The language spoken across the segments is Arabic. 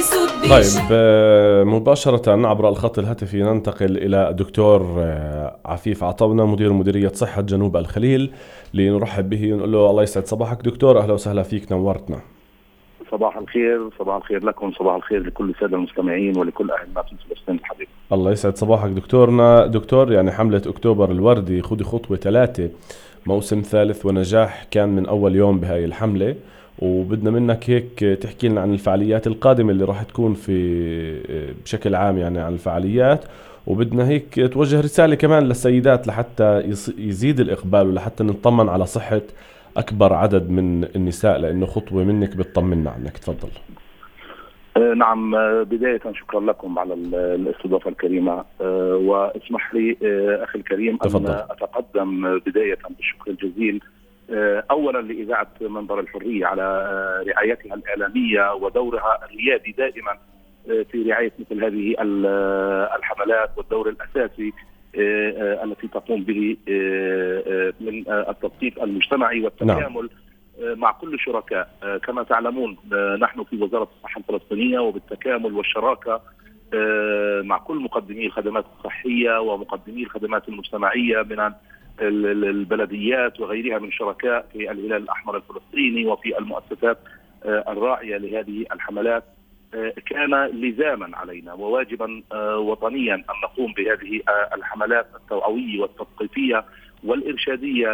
طيب مباشرة عبر الخط الهاتفي ننتقل إلى دكتور عفيف عطونا مدير مديرية صحة جنوب الخليل لنرحب به ونقول له الله يسعد صباحك دكتور، أهلا وسهلا فيك، نورتنا. صباح الخير، صباح الخير لكم، صباح الخير لكل السادة المستمعين ولكل أهلنا في فلسطين الحبيب. الله يسعد صباحك دكتورنا. دكتور، يعني حملة أكتوبر الوردي خذي خطوة 3 موسم ثالث ونجاح كان من أول يوم بهاي الحملة، وبدنا منك هيك تحكي لنا عن الفعاليات القادمة اللي راح تكون في بشكل عام، يعني عن الفعاليات، وبدنا هيك توجه رسالة كمان للسيدات لحتى يزيد الإقبال ولحتى نطمن على صحة أكبر عدد من النساء، لأنه خطوة منك بتطمنا عنك. تفضل. نعم، بداية شكرا لكم على الاستضافة الكريمة، واسمح لي أخي الكريم تفضل. أن أتقدم بداية بالشكر الجزيل أولا لإذاعة منبر الحرية على رعايتها الإعلامية ودورها الريادي دائما في رعاية مثل هذه الحملات، والدور الأساسي التي تقوم به من التثقيف المجتمعي والتكامل مع كل الشركاء. كما تعلمون نحن في وزارة الصحة الفلسطينية وبالتكامل والشراكة مع كل مقدمي الخدمات الصحية ومقدمي الخدمات المجتمعية من البلديات وغيرها من شركاء في الهلال الأحمر الفلسطيني وفي المؤسسات الراعية لهذه الحملات. كان لزاما علينا وواجبا وطنيا أن نقوم بهذه الحملات التوعوية والتثقيفية والإرشادية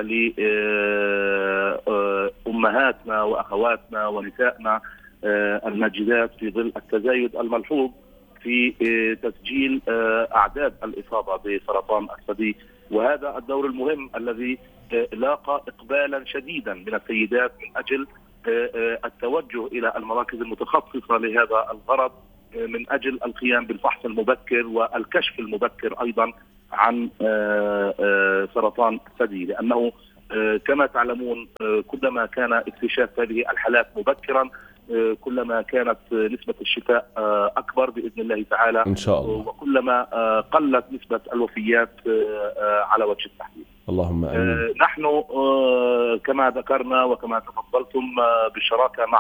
لأمهاتنا وأخواتنا ونسائنا الماجدات في ظل التزايد الملحوظ في تسجيل أعداد الإصابة بسرطان الثدي، وهذا الدور المهم الذي لاقى إقبالا شديدا من السيدات من أجل التوجه إلى المراكز المتخصصة لهذا الغرض من أجل القيام بالفحص المبكر والكشف المبكر أيضا عن سرطان الثدي، لأنه كما تعلمون كلما كان اكتشاف هذه الحالات مبكرا كلما كانت نسبة الشفاء أكبر بإذن الله تعالى إن شاء الله، وكلما قلت نسبة الوفيات على وجه التحديد. اللهم آمين. نحن كما ذكرنا وكما تفضلتم بالشراكة مع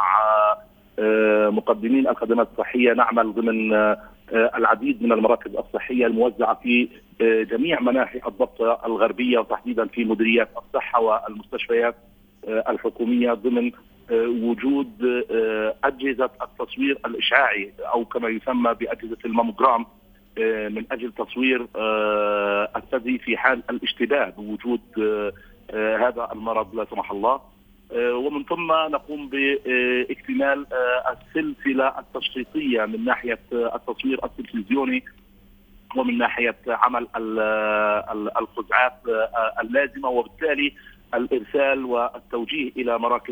مقدمين الخدمات الصحية نعمل ضمن العديد من المراكز الصحية الموزعة في جميع مناحي الضفة الغربية وتحديدا في مديريات الصحة والمستشفيات الحكومية ضمن وجود أجهزة التصوير الإشعاعي أو كما يسمى بأجهزة الماموجرام من أجل تصوير الثدي في حال الاشتباه بوجود هذا المرض لا سمح الله، ومن ثم نقوم باكتمال السلسلة التشخيصية من ناحية التصوير التلفزيوني ومن ناحية عمل الخزعات اللازمة، وبالتالي الإرسال والتوجيه إلى مراكز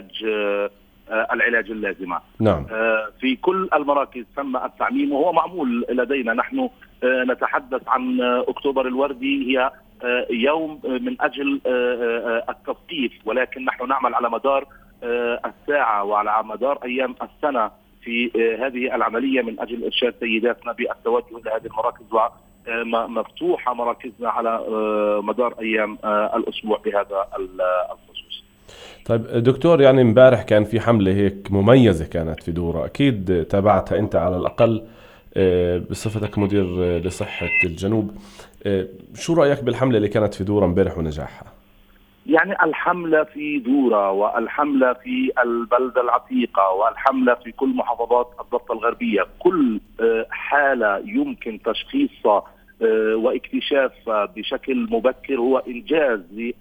العلاج اللازمة. نعم. في كل المراكز تم التعميم وهو معمول لدينا. نحن نتحدث عن أكتوبر الوردي هي يوم من أجل التثقيف، ولكن نحن نعمل على مدار الساعة وعلى مدار أيام السنة في هذه العملية من أجل إرشاد سيداتنا بالتوجه لهذه المراكز، ومفتوحة مراكزنا على مدار أيام الأسبوع بهذا الخصوص. طيب دكتور، يعني امبارح كان في حملة هيك مميزة كانت في دورة، أكيد تابعتها أنت على الأقل بصفتك مدير لصحة الجنوب. شو رأيك بالحملة اللي كانت في دورة امبارح ونجاحها؟ يعني الحملة في دورة والحملة في البلدة العتيقة والحملة في كل محافظات الضفة الغربية، كل حالة يمكن تشخيصها واكتشافها بشكل مبكر هو إنجاز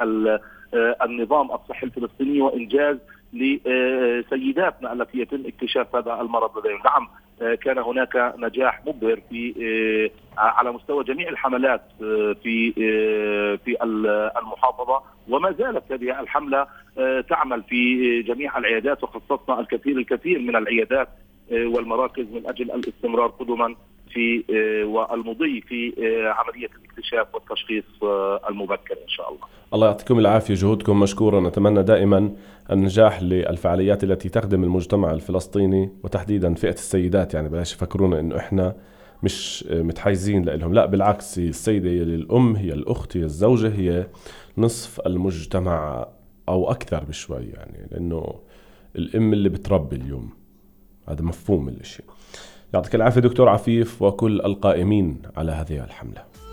للنظام الصحي الفلسطيني وإنجاز لسيداتنا التي يتم اكتشاف هذا المرض لديهم. نعم، كان هناك نجاح مبهر في على مستوى جميع الحملات في المحافظة، وما زالت هذه الحملة تعمل في جميع العيادات، وخصصنا الكثير من العيادات والمراكز من أجل الاستمرار قدما في والمضي في عملية الاكتشاف والتشخيص المبكر إن شاء الله. الله يعطيكم العافية، جهودكم مشكورة. نتمنى دائما النجاح للفعاليات التي تخدم المجتمع الفلسطيني وتحديدا فئة السيدات. يعني بلاش يفكرونا إنه إحنا مش متحيزين لهم، لا بالعكس، السيدة هي الأم، هي الأخت، هي الزوجة، هي نصف المجتمع أو أكثر بشوي، يعني لأنه الأم اللي بتربي اليوم، هذا مفهوم الشيء. يعطيك العافية دكتور عفيف وكل القائمين على هذه الحملة.